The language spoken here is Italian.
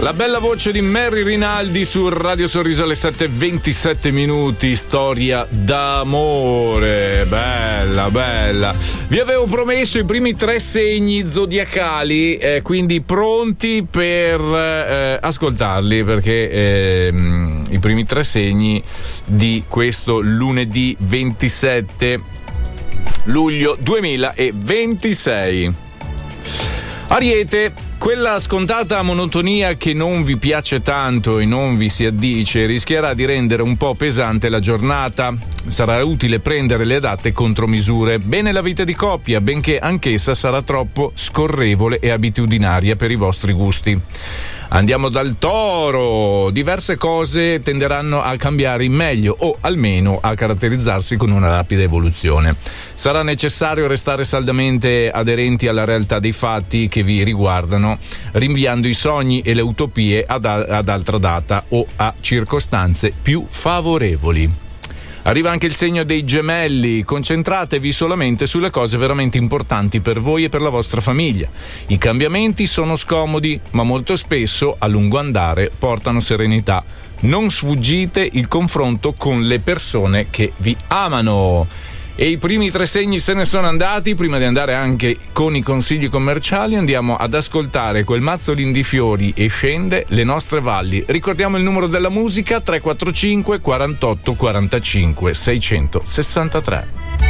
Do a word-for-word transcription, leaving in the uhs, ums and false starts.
La bella voce di Mary Rinaldi su Radio Sorriso alle sette e ventisette minuti, storia d'amore, bella, bella. Vi avevo promesso i primi tre segni zodiacali, eh, quindi pronti per eh, ascoltarli, perché eh, i primi tre segni di questo lunedì ventisette luglio duemilaventisei. Ariete, quella scontata monotonia che non vi piace tanto e non vi si addice rischierà di rendere un po' pesante la giornata. Sarà utile prendere le adatte contromisure. Bene la vita di coppia, benché anch'essa sarà troppo scorrevole e abitudinaria per i vostri gusti. Andiamo dal Toro. Diverse cose tenderanno a cambiare in meglio o almeno a caratterizzarsi con una rapida evoluzione. Sarà necessario restare saldamente aderenti alla realtà dei fatti che vi riguardano, rinviando i sogni e le utopie ad, ad altra data o a circostanze più favorevoli. Arriva anche il segno dei Gemelli. Concentratevi solamente sulle cose veramente importanti per voi e per la vostra famiglia. I cambiamenti sono scomodi, ma molto spesso a lungo andare portano serenità. Non sfuggite il confronto con le persone che vi amano. E i primi tre segni se ne sono andati. Prima di andare anche con i consigli commerciali, andiamo ad ascoltare quel mazzolin di fiori e scende le nostre valli. Ricordiamo il numero della musica: tre quattro cinque quarantotto quarantacinque seicentosessantatré.